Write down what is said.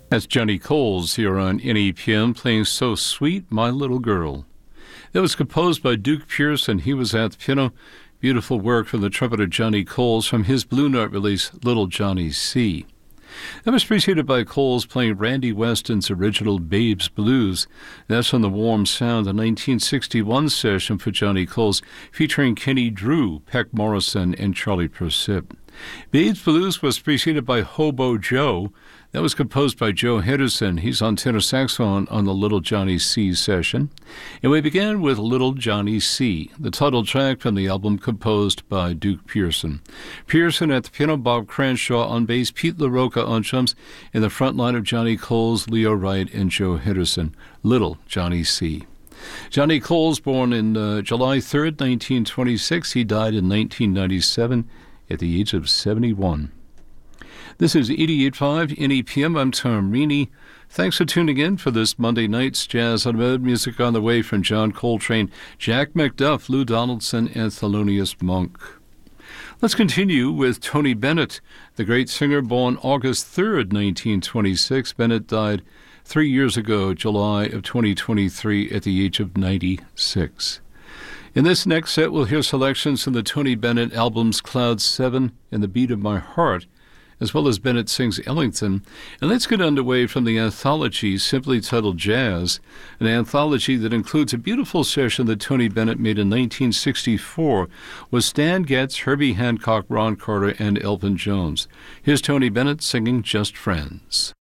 That's Johnny Coles here on NEPM playing So Sweet, My Little Girl. That was composed by Duke Pearson. He was at the piano. Beautiful work from the trumpeter Johnny Coles from his Blue Note release, Little Johnny C. That was preceded by Coles playing Randy Weston's original Babe's Blues. That's on the Warm Sound, the 1961 session for Johnny Coles, featuring Kenny Drew, Peck Morrison, and Charlie Persip. Babe's Blues was preceded by Hobo Joe. That was composed by Joe Henderson. He's on tenor saxophone on the Little Johnny C session. And we began with Little Johnny C, the title track from the album composed by Duke Pearson. Pearson at the piano, Bob Cranshaw on bass, Pete LaRocca on drums, in the front line of Johnny Coles, Leo Wright, and Joe Henderson. Little Johnny C. Johnny Coles, born in July 3rd, 1926. He died in 1997 at the age of 71. This is 88.5 NEPM. I'm Tom Reaney. Thanks for tuning in for this Monday night's Jazz on the Road. Music on the way from John Coltrane, Jack McDuff, Lou Donaldson, and Thelonious Monk. Let's continue with Tony Bennett, the great singer, born August 3rd, 1926. Bennett died 3 years ago, July of 2023, at the age of 96. In this next set, we'll hear selections from the Tony Bennett albums Cloud 7 and The Beat of My Heart, as well as Bennett Sings Ellington. And let's get underway from the anthology simply titled Jazz, an anthology that includes a beautiful session that Tony Bennett made in 1964 with Stan Getz, Herbie Hancock, Ron Carter, and Elvin Jones. Here's Tony Bennett singing Just Friends.